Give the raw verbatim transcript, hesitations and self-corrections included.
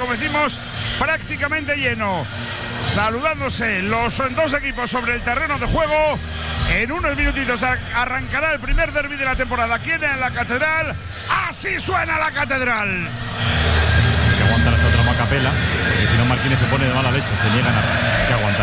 como decimos, prácticamente lleno. Saludándose los dos equipos sobre el terreno de juego. En unos minutitos arrancará el primer derbi de la temporada aquí en la Catedral. Así suena la Catedral. Hay que aguantar hasta otra macapela, porque si no Marquines se pone de mala leche, se niegan a que aguantar.